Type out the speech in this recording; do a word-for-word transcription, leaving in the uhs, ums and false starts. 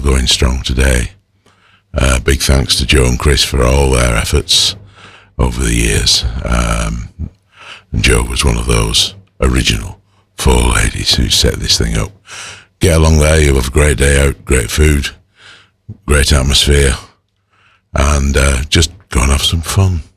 going strong today. Uh, big thanks to Joe and Chris for all their efforts over the years. Um, and Joe was one of those original four ladies who set this thing up. Get along there, you'll have a great day out, great food, great atmosphere, and uh, just go and have some fun.